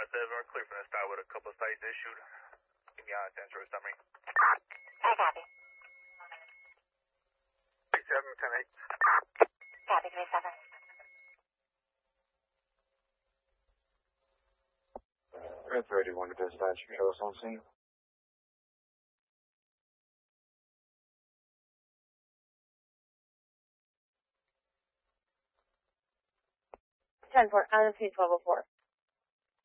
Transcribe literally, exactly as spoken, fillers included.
five seven, we're clear from the start with a couple of sites issued. Give me on ten short summary. I copy. three seven, ten eight. Copy, three seven. Red thirty-one to dispatch. Show us on scene. ten four, on the P twelve oh four.